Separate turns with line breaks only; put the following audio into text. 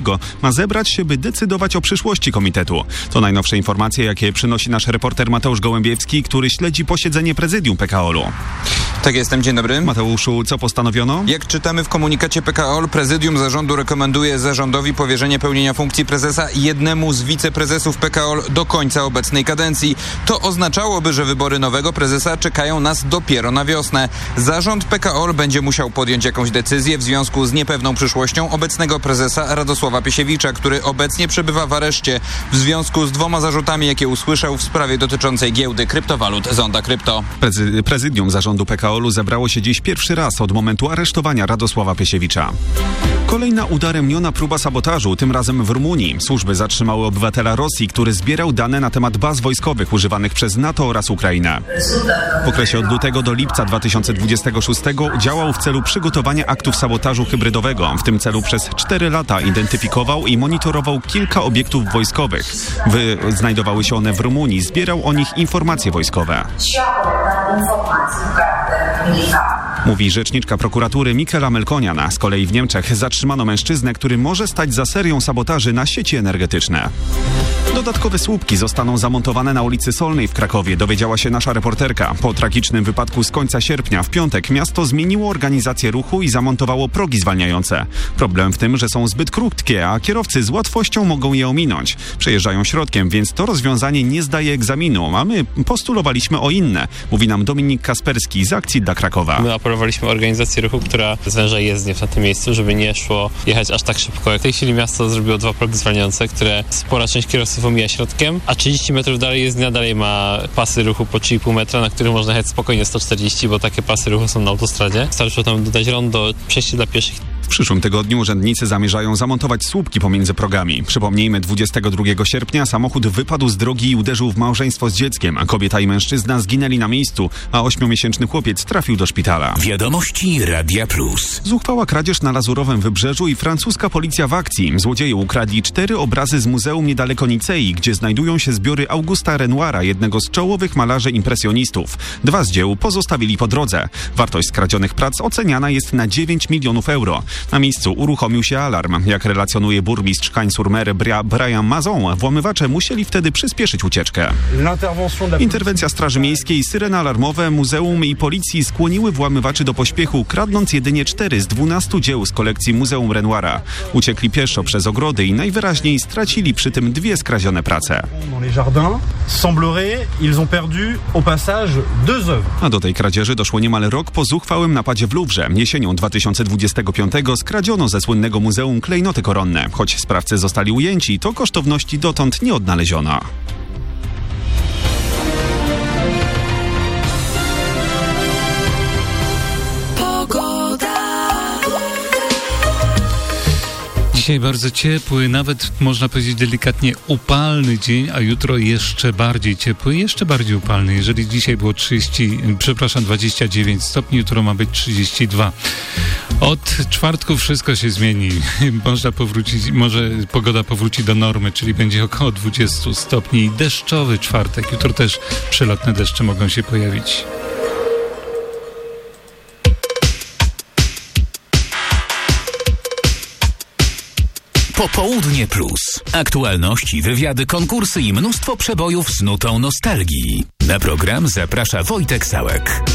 Kamińskiego ma zebrać się, by decydować o przyszłości komitetu. To najnowsze informacje, jakie przynosi nasz reporter Mateusz Gołębiewski, który śledzi posiedzenie prezydium PKOL-u.
Tak, jestem. Dzień dobry.
Mateuszu, co postanowiono?
Jak czytamy w komunikacie PKOL, prezydium zarządu rekomenduje zarządowi powierzenie pełnienia funkcji prezesa jednemu z wiceprezesów PKOL do końca obecnej kadencji. To oznaczałoby, że wybory nowego prezesa czekają nas dopiero na wiosnę. Zarząd PKOL będzie musiał podjąć jakąś decyzję w związku z niepewną przyszłością obecnego prezesa Radosława Piesiewicza, który obecnie przebywa w areszcie w związku z 2 zarzutami, jakie usłyszał w sprawie dotyczącej giełdy kryptowalut Zonda Krypto.
Prezydium zarządu PKOL-u zebrało się dziś pierwszy raz od momentu aresztowania Radosława Piesiewicza. Kolejna udaremniona próba sabotażu, tym razem w Rumunii. Służby zatrzymały obywatela Rosji, który zbierał dane na temat baz wojskowych używanych przez NATO oraz Ukrainę. W okresie od lutego do lipca 2026 działał w celu przygotowania aktów sabotażu hybrydowego. W tym celu przez 4 lata identyfikował i monitorował kilka obiektów wojskowych. Znajdowały się one w Rumunii. Zbierał o nich informacje wojskowe. Mówi rzeczniczka prokuratury Michaela Melkonian. Z kolei w Niemczech zatrzymano mężczyznę, który może stać za serią sabotaży na sieci energetyczne. Dodatkowe słupki zostaną zamontowane na ulicy Solnej w Krakowie, dowiedziała się nasza reporterka. Po tragicznym wypadku z końca sierpnia w piątek miasto zmieniło organizację ruchu i zamontowało progi zwalniające. Problem w tym, że są zbyt krótkie, a kierowcy z łatwością mogą je ominąć. Przejeżdżają środkiem, więc to rozwiązanie nie zdaje egzaminu, a my postulowaliśmy o inne, mówi nam Dominik Kasperski z Akcji dla Krakowa.
My apelowaliśmy o organizację ruchu, która zwęża jezdnię w tym miejscu, żeby nie szło jechać aż tak szybko. W tej chwili miasto zrobiło 2 progi zwalniające, które spora część kierowców omija środkiem, a 30 metrów dalej jezdnia dalej ma pasy ruchu po 3,5 metra, na których można jechać spokojnie 140, bo takie pasy ruchu są na autostradzie. Starczy tam dodać rondo, przejście dla pieszych.
W przyszłym tygodniu urzędnicy zamierzają zamontować słupki pomiędzy progami. Przypomnijmy, 22 sierpnia samochód wypadł z drogi i uderzył w małżeństwo z dzieckiem, a kobieta i mężczyzna zginęli na miejscu, a 8-miesięczny chłopiec trafił do szpitala.
Wiadomości Radia Plus.
Zuchwała kradzież na Lazurowym Wybrzeżu i francuska policja w akcji. Złodzieje ukradli 4 obrazy z muzeum niedaleko Nicei, gdzie znajdują się zbiory Augusta Renoira, jednego z czołowych malarzy impresjonistów. 2 z dzieł pozostawili po drodze. Wartość skradzionych prac oceniana jest na 9 milionów euro. Na miejscu uruchomił się alarm. Jak relacjonuje burmistrz Cagnes-sur-Mer Brian Mazon, włamywacze musieli wtedy przyspieszyć ucieczkę. Interwencja Straży Miejskiej, syreny alarmowe, muzeum i policji skłoniły włamywaczy do pośpiechu, kradnąc jedynie 4 z 12 dzieł z kolekcji Muzeum Renoira. Uciekli pieszo przez ogrody i najwyraźniej stracili przy tym 2 skradzione prace. A do tej kradzieży doszło niemal rok po zuchwałym napadzie w Louvre. Jesienią 2025 skradziono ze słynnego muzeum klejnoty koronne. Choć sprawcy zostali ujęci, to kosztowności dotąd nie odnaleziono.
Dzisiaj bardzo ciepły, nawet można powiedzieć delikatnie upalny dzień, a jutro jeszcze bardziej ciepły, jeszcze bardziej upalny. Jeżeli dzisiaj było 29 stopni, jutro ma być 32. Od czwartku wszystko się zmieni. Może pogoda powróci do normy, czyli będzie około 20 stopni. Deszczowy czwartek. Jutro też przelotne deszcze mogą się pojawić.
Popołudnie Plus. Aktualności, wywiady, konkursy i mnóstwo przebojów z nutą nostalgii. Na program zaprasza Wojtek Sałek.